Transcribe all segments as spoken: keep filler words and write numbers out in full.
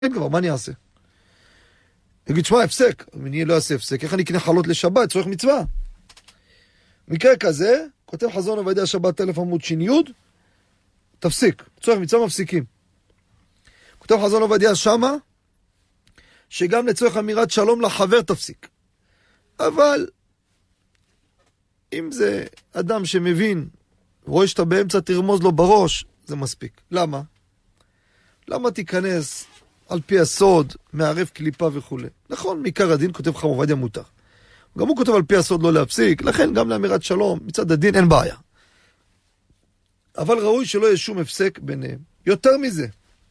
כבר, מה אני אעשה? יגיד, שמע, הפסק. אני לא אעשה הפסק. איך אני אקנה חלות לשבת? צורך מצווה. מקרה כזה, כותב חזון עובדיה שבת אלף עמוד שיניוד, תפסיק. צורך מצווה מפסיקים. כותב חזון עובדיה שמה, שגם לצורך אמירת שלום לחבר תפסיק. אבל, אם זה אדם שמבין, רואה שאתה באמצע תרמוז לו בראש, זה מספיק. למה? למה תיכנס על פי הסוד, מערב קליפה וכו'. נכון, מעיקר הדין כותב חכם עובדיה מותר. גם הוא כותב על פי הסוד לא להפסיק, לכן גם לאמירת שלום, מצד הדין אין בעיה. אבל ראוי שלא יהיה שום הפסק ביניהם. יותר מזה,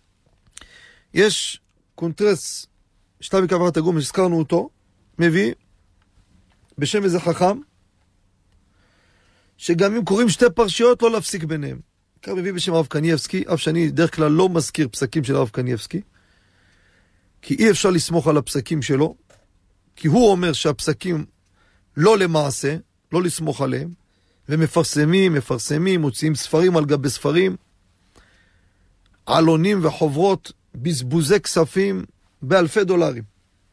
יש קונטרס, שתיים מקו אחת הגום, שהזכרנו אותו, מביא, בשם איזה חכם, שגם אם קוראים שתי פרשיות, לא להפסיק ביניהם. כך מביא בשם הרב קניאבסקי, אף שאני דרך כלל לא מזכיר פסקים של הרב קניאבסקי, כי אי אפשר לסמוך על הפסקים שלו, כי הוא אומר שהפסקים לא למעשה, לא לסמוך עליהם, ומפרסמים, מפרסמים, מוציאים ספרים על גבי ספרים, עלונים וחוברות, בזבוזי כספים באלפי דולרים.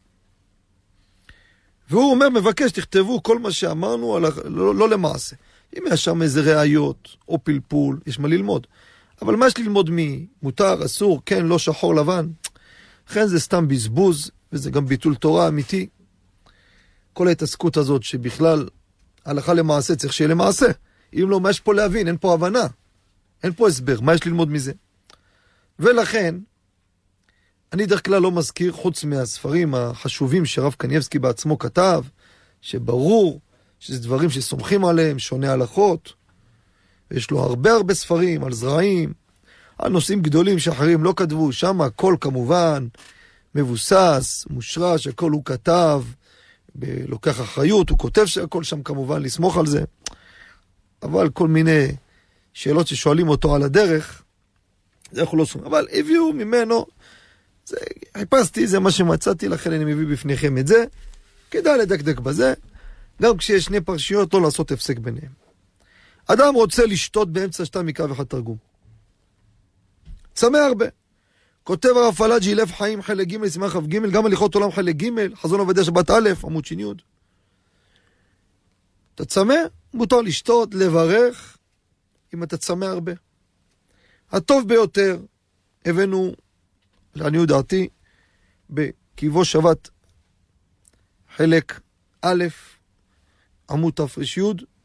והוא אומר, מבקש, תכתבו כל מה שאמרנו, על, לא, לא למעשה. אם יש שם איזה ראיות או פלפול, יש מה ללמוד. אבל מה יש ללמוד מי? מותר, אסור, כן, לא שחור לבן. לכן זה סתם בזבוז, וזה גם ביטול תורה אמיתי. כל ההתעסקות הזאת שבכלל הלכה למעשה צריך שיהיה למעשה. אם לא, מה יש פה להבין? אין פה הבנה. אין פה הסבר. מה יש ללמוד מזה? ולכן, אני דרך כלל לא מזכיר, חוץ מהספרים החשובים שרב קניאבסקי בעצמו כתב, שברור שזה דברים שסומכים עליהם, שונה הלכות, ויש לו הרבה הרבה ספרים על זרעים, על נושאים גדולים שאחרים לא כתבו, שם הכל כמובן מבוסס, מושרש, הכל הוא כתב, לוקח אחריות, הוא כותב שהכל שם כמובן, לסמוך על זה, אבל כל מיני שאלות ששואלים אותו על הדרך, זה יכול לא סומך, אבל הביאו ממנו, זה, חיפשתי, זה מה שמצאתי, לכן אני מביא בפניכם את זה, כדאי לדקדק בזה, גם כשיש שני פרשיות, לא לעשות הפסק ביניהם. אדם רוצה לשתות באמצע שתיים מקו אחד תרגום. צמא הרבה. כותב הרב פלאג'י לב חיים חלק ג' סימן כ"ג, גם הליכות עולם חלק ג', חזון עובדיה שבת א', עמוד שיניוד. אתה צמא, מותר לשתות, לברך, אם אתה צמא הרבה. הטוב ביותר, הבאנו, לעניות דעתי, בקיבו שבת חלק א', עמוד תר"י,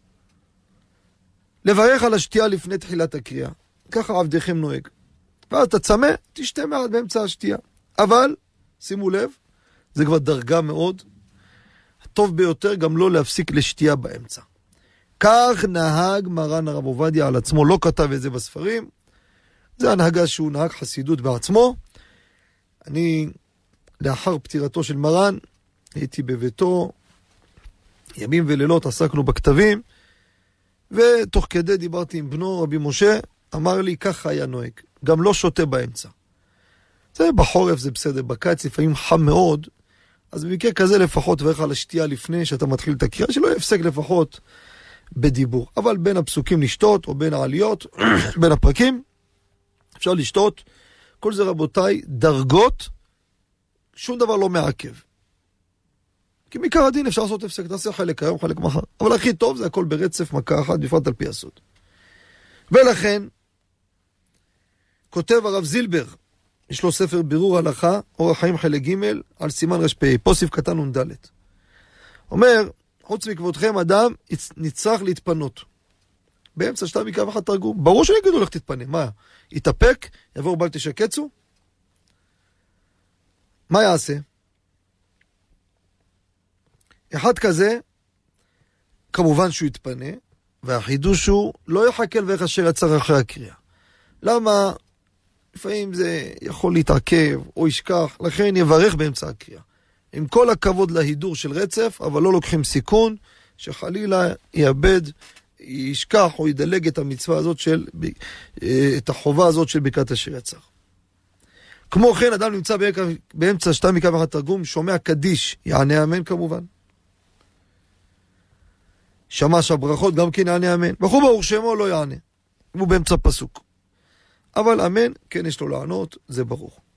לברך על השתייה לפני תחילת הקריאה. ככה עבדכם נוהג. ואז אתה צמא, תשתה מעט באמצע השתייה. אבל, שימו לב, זה כבר דרגה מאוד. הטוב ביותר גם לא להפסיק לשתייה באמצע. כך נהג מרן הרב עובדיה על עצמו, לא כתב את זה בספרים. זה הנהגה שהוא נהג חסידות בעצמו. אני, לאחר פטירתו של מרן, הייתי בביתו, ימים ולילות עסקנו בכתבים, ותוך כדי דיברתי עם בנו רבי משה, אמר לי, ככה היה נוהג, גם לא שותה באמצע. זה בחורף, זה בסדר, בקיץ לפעמים חם מאוד, אז במקרה כזה לפחות ואיך על השתייה לפני שאתה מתחיל את הקריאה, שלא יפסק לפחות בדיבור. אבל בין הפסוקים לשתות, או בין העליות, בין הפרקים, אפשר לשתות. כל זה רבותיי, דרגות, שום דבר לא מעכב. כי מעיקר הדין אפשר לעשות הפסק, תעשה חלק היום, חלק מחר. אבל הכי טוב זה הכל ברצף מכה אחת, בפרט על פי הסוד. ולכן, כותב הרב זילבר, יש לו ספר בירור הלכה, אורח חיים חלק ג' על סימן רשפ"ה, פוסיף קטן ונד'. אומר, חוץ מכבודכם אדם נצטרך להתפנות. באמצע שתיים מקו אחד תרגום. ברור שאני אגידו לך תתפנה. מה? יתאפק? יבואו בל תשקצו? מה יעשה? אחד כזה, כמובן שהוא יתפנה, והחידוש הוא לא יחכל ואיך אשר יצר אחרי הקריאה. למה? לפעמים זה יכול להתעכב או ישכח, לכן יברך באמצע הקריאה. עם כל הכבוד להידור של רצף, אבל לא לוקחים סיכון, שחלילה יאבד, ישכח או ידלג את המצווה הזאת של, את החובה הזאת של ברכת אשר יצר. כמו כן, אדם נמצא באמצע שתיים מקו אחד תרגום, שומע קדיש, יענה אמן כמובן. שמע שהברכות גם כן יענה אמן. בחור ברוך שמו לא יענה. הוא באמצע פסוק. אבל אמן, כן יש לו לענות, זה ברור.